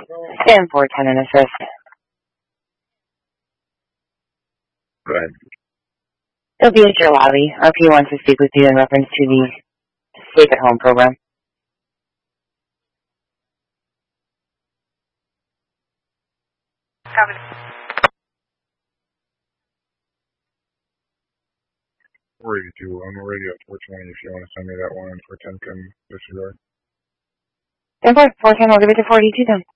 Stand 410 and assist. Go ahead. They'll be at your lobby. RP wants to speak with you in reference to the Safe at Home program. Copy. 482 on the radio at 420 if you want to send me that one, and 410 can disregard. Stand 410, I'll give it to 482 then.